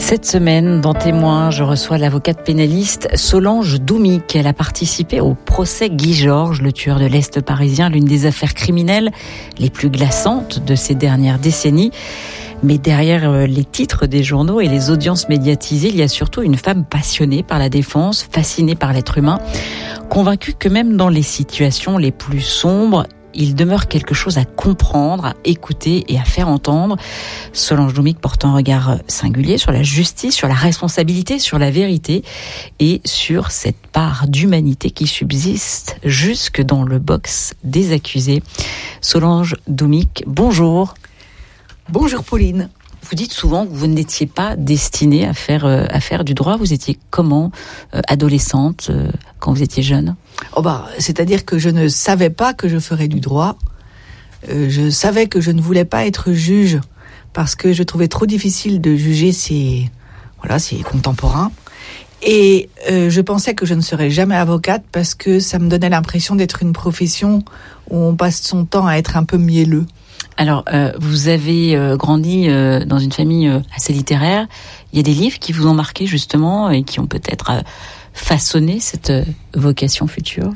Cette semaine, dans Témoins, je reçois l'avocate pénaliste Solange Doumic. Elle a participé au procès Guy Georges, le tueur de l'Est parisien, l'une des affaires criminelles les plus glaçantes de ces dernières décennies. Mais derrière les titres des journaux et les audiences médiatisées, il y a surtout une femme passionnée par la défense, fascinée par l'être humain, convaincue que même dans les situations les plus sombres, il demeure quelque chose à comprendre, à écouter et à faire entendre. Solange Doumic porte un regard singulier sur la justice, sur la responsabilité, sur la vérité et sur cette part d'humanité qui subsiste jusque dans le box des accusés. Solange Doumic, bonjour. Bonjour Pauline. Vous dites souvent que vous n'étiez pas destinée à faire du droit. Vous étiez comment, adolescente, quand vous étiez jeune ? C'est-à-dire que je ne savais pas que je ferais du droit. Je savais que je ne voulais pas être juge parce que je trouvais trop difficile de juger ces contemporains. Et je pensais que je ne serais jamais avocate parce que ça me donnait l'impression d'être une profession où on passe son temps à être un peu mielleux. Alors, vous avez grandi dans une famille assez littéraire. Il y a des livres qui vous ont marqué justement et qui ont peut-être façonné cette vocation future.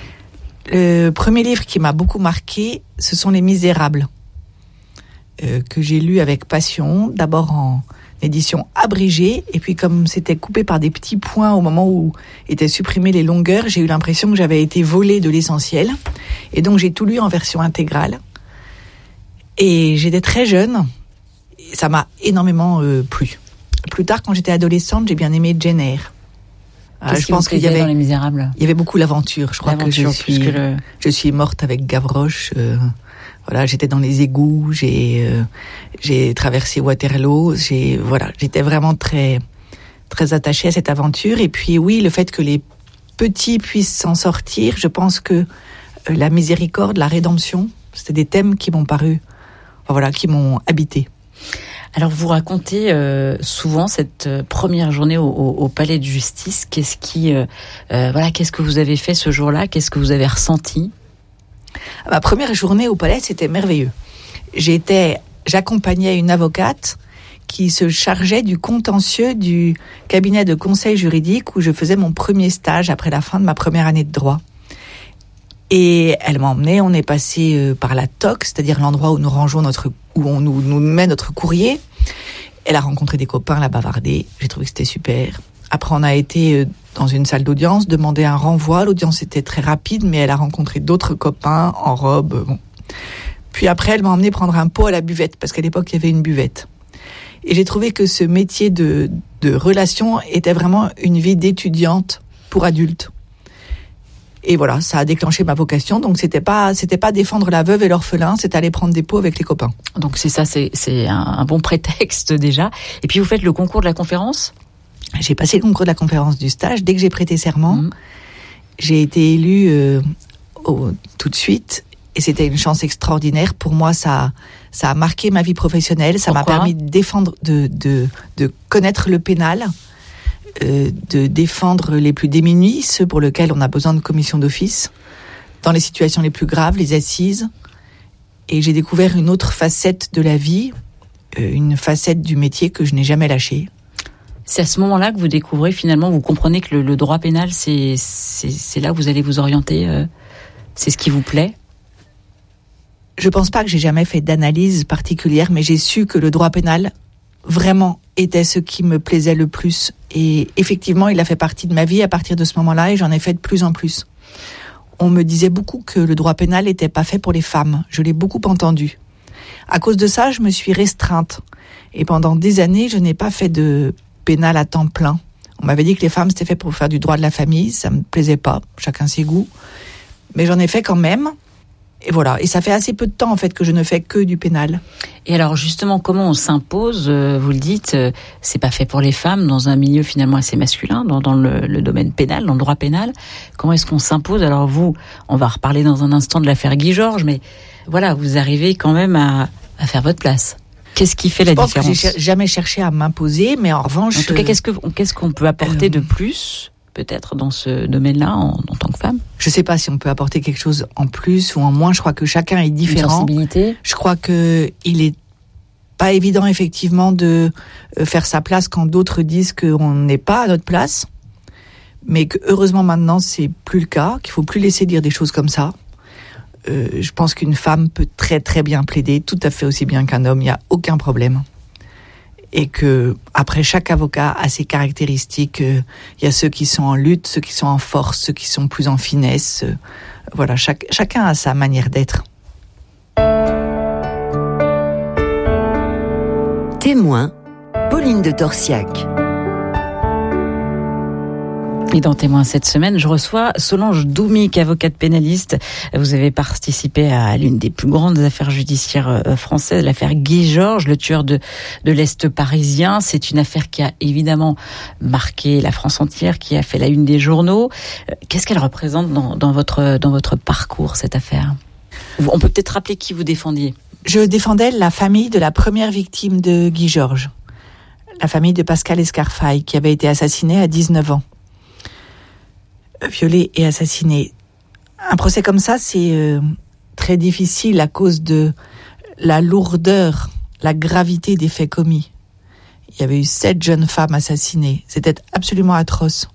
Le premier livre qui m'a beaucoup marqué, ce sont Les Misérables, que j'ai lu avec passion, d'abord en édition abrégée, et puis comme c'était coupé par des petits points au moment où étaient supprimées les longueurs, j'ai eu l'impression que j'avais été volée de l'essentiel, et donc j'ai tout lu en version intégrale. Et j'étais très jeune, et ça m'a énormément plu. Plus tard, quand j'étais adolescente, j'ai bien aimé Jane Eyre. Je pense qu'il y avait dans Les Misérables. Il y avait beaucoup l'aventure. Je crois que je suis morte avec Gavroche. J'étais dans les égouts. J'ai traversé Waterloo. J'étais vraiment très très attachée à cette aventure. Et puis oui, le fait que les petits puissent s'en sortir, je pense que la miséricorde, la rédemption, c'était des thèmes qui m'ont paru, qui m'ont habité. Alors vous racontez souvent cette première journée au palais de justice. Qu'est-ce que vous avez fait ce jour-là ? Qu'est-ce que vous avez ressenti ? Ma première journée au palais, c'était merveilleux. J'accompagnais une avocate qui se chargeait du contentieux du cabinet de conseil juridique où je faisais mon premier stage après la fin de ma première année de droit. Et elle m'a emmenée, on est passé par la TOC, c'est-à-dire l'endroit où nous rangeons où on nous met notre courrier. Elle a rencontré des copains, elle a bavardé, j'ai trouvé que c'était super. Après, on a été dans une salle d'audience, demandé un renvoi, l'audience était très rapide, mais elle a rencontré d'autres copains en robe. Puis après, elle m'a emmenée prendre un pot à la buvette, parce qu'à l'époque, il y avait une buvette. Et j'ai trouvé que ce métier de relation était vraiment une vie d'étudiante pour adultes. Et voilà, ça a déclenché ma vocation. Donc c'était pas défendre la veuve et l'orphelin, c'était aller prendre des pots avec les copains. Donc c'est un bon prétexte déjà. Et puis vous faites le concours de la conférence ? J'ai passé le concours de la conférence du stage. Dès que j'ai prêté serment, j'ai été élue tout de suite. Et c'était une chance extraordinaire. Pour moi, ça a marqué ma vie professionnelle. Ça Pourquoi ? m'a permis de défendre, de connaître le pénal. De défendre les plus démunis, ceux pour lesquels on a besoin de commission d'office, dans les situations les plus graves, les assises. Et j'ai découvert une autre facette de la vie, une facette du métier que je n'ai jamais lâchée. C'est à ce moment-là que vous découvrez, finalement, vous comprenez que le droit pénal, c'est là où vous allez vous orienter, c'est ce qui vous plaît ? Je pense pas que j'ai jamais fait d'analyse particulière, mais j'ai su que le droit pénal, vraiment, était ce qui me plaisait le plus. Et effectivement, il a fait partie de ma vie à partir de ce moment-là et j'en ai fait de plus en plus. On me disait beaucoup que le droit pénal n'était pas fait pour les femmes. Je l'ai beaucoup entendu. À cause de ça, je me suis restreinte. Et pendant des années, je n'ai pas fait de pénal à temps plein. On m'avait dit que les femmes, c'était fait pour faire du droit de la famille. Ça me plaisait pas. Chacun ses goûts. Mais j'en ai fait quand même. Et voilà. Et ça fait assez peu de temps, en fait, que je ne fais que du pénal. Et alors, justement, comment on s'impose ? Vous le dites, c'est pas fait pour les femmes dans un milieu finalement assez masculin, dans le domaine pénal, dans le droit pénal. Comment est-ce qu'on s'impose ? Alors vous, on va reparler dans un instant de l'affaire Guy Georges, mais voilà, vous arrivez quand même à faire votre place. Qu'est-ce qui fait la différence ? Je pense que j'ai jamais cherché à m'imposer, mais en revanche... En tout cas, qu'est-ce qu'on peut apporter de plus peut-être dans ce domaine-là en tant que femme? Je ne sais pas si on peut apporter quelque chose en plus ou en moins. Je crois que chacun est différent. Une sensibilité. Je crois qu'il est pas évident effectivement de faire sa place quand d'autres disent qu'on n'est pas à notre place, mais que heureusement maintenant c'est plus le cas, qu'il faut plus laisser dire des choses comme ça. Je pense qu'une femme peut très très bien plaider, tout à fait aussi bien qu'un homme, il n'y a aucun problème. Et que après chaque avocat a ses caractéristiques. Il y a ceux qui sont en lutte, ceux qui sont en force, ceux qui sont plus en finesse. Voilà, chacun a sa manière d'être. Témoin, Pauline de Torsiac. Et dans Témoin cette semaine, je reçois Solange Doumic, avocate pénaliste. Vous avez participé à l'une des plus grandes affaires judiciaires françaises, l'affaire Guy Georges, le tueur de l'Est parisien. C'est une affaire qui a évidemment marqué la France entière, qui a fait la une des journaux. Qu'est-ce qu'elle représente dans votre parcours, cette affaire ? On peut peut-être rappeler qui vous défendiez. Je défendais la famille de la première victime de Guy Georges, la famille de Pascal Escarfaille, qui avait été assassiné à 19 ans. Violé et assassiné. Un procès comme ça, c'est très difficile à cause de la lourdeur, la gravité des faits commis. Il y avait eu 7 jeunes femmes assassinées. C'était absolument atroce.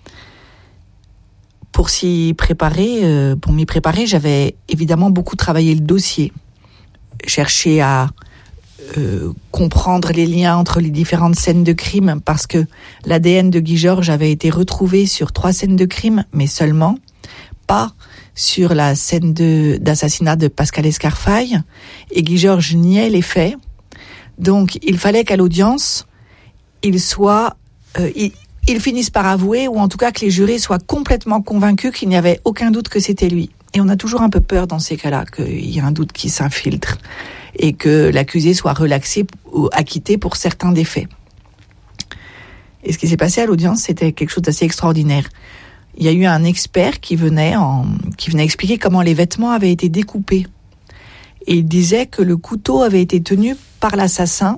Pour m'y préparer, j'avais évidemment beaucoup travaillé le dossier, cherché à comprendre les liens entre les différentes scènes de crime, parce que l'ADN de Guy Georges avait été retrouvé sur 3 scènes de crime, mais seulement pas sur la scène d'assassinat de Pascal Escarfaille, et Guy Georges niait les faits. Donc il fallait qu'à l'audience il finisse par avouer, ou en tout cas que les jurés soient complètement convaincus qu'il n'y avait aucun doute que c'était lui. Et on a toujours un peu peur dans ces cas-là qu'il y ait un doute qui s'infiltre et que l'accusé soit relaxé ou acquitté pour certains des faits. Et ce qui s'est passé à l'audience, c'était quelque chose d'assez extraordinaire. Il y a eu un expert qui venait expliquer comment les vêtements avaient été découpés. Et il disait que le couteau avait été tenu par l'assassin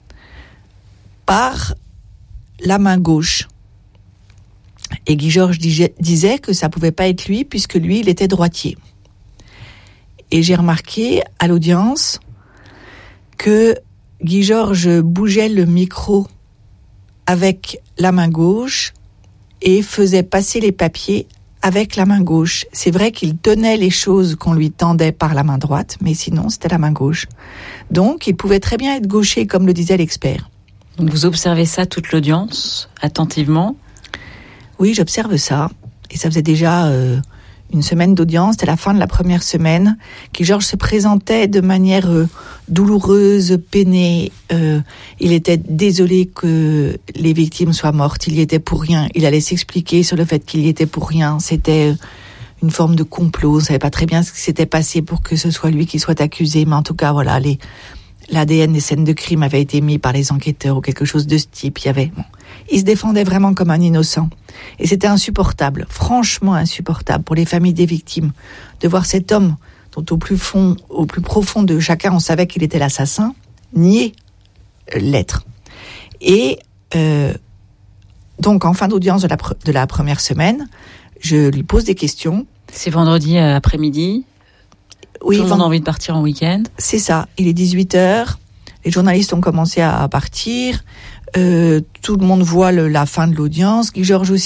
par la main gauche. Et Guy Georges disait que ça pouvait pas être lui, puisque lui, il était droitier. Et j'ai remarqué à l'audience que Guy Georges bougeait le micro avec la main gauche et faisait passer les papiers avec la main gauche. C'est vrai qu'il tenait les choses qu'on lui tendait par la main droite, mais sinon c'était la main gauche. Donc il pouvait très bien être gaucher, comme le disait l'expert. Vous observez ça toute l'audience, attentivement ? Oui, j'observe ça. Et ça faisait déjà une semaine d'audience. C'était la fin de la première semaine. Guy Georges se présentait de manière douloureuse, peinée. Il était désolé que les victimes soient mortes. Il y était pour rien. Il allait s'expliquer sur le fait qu'il y était pour rien. C'était une forme de complot. On ne savait pas très bien ce qui s'était passé pour que ce soit lui qui soit accusé. Mais en tout cas, voilà, l'ADN des scènes de crime avait été mis par les enquêteurs ou quelque chose de ce type. Il se défendait vraiment comme un innocent. Et c'était insupportable, franchement insupportable pour les familles des victimes, de voir cet homme dont au plus profond de chacun, on savait qu'il était l'assassin, nier l'être. Et donc, en fin d'audience de la première semaine, je lui pose des questions. C'est vendredi après-midi. Oui, tout le monde a envie de partir en week-end. C'est ça, il est 18h, les journalistes ont commencé à partir, tout le monde voit la fin de l'audience, Guy Georges aussi